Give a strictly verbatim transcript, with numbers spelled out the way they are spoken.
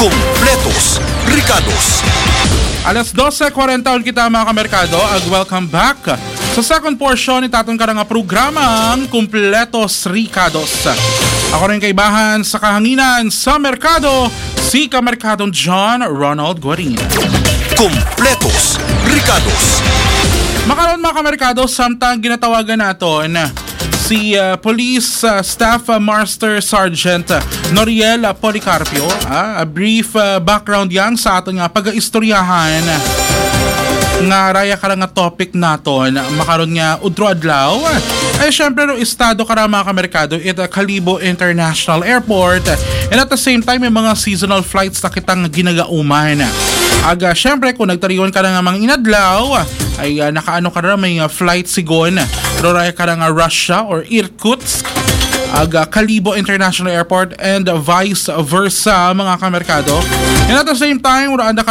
Kumpletos Rikados. Alas dose kwarenta kita mga kamerkado, ag welcome back sa second portion ni Taton ka nga programang Kumpletos Rikados. Ako rin kaibahan sa kahanginan sa merkado, si Kamerkadong John Ronald Guarin. Kumpletos Rikados. Makaroon mga kamerkado, samtang ginatawagan natin si uh, Police uh, Staff uh, Master Sergeant uh, Noriel uh, Policarpio. Uh, a brief uh, background yan sa ating uh, pag-istoryahan nga raya ka lang nga topic naton. Makaroon nga udro adlaw. Eh syempre no, estado ka mga kamerkado at uh, Calibo International Airport. And at the same time, may mga seasonal flights na kitang ginagauman. Aga, syempre kung nagtariwan ka na nga mga inadlaw, ay uh, nakaano ka na may uh, flight sigon. Pero raya ka na nga Russia or Irkutsk, aga Calibo International Airport and uh, vice versa mga kamerkado. And at the same time, wala ka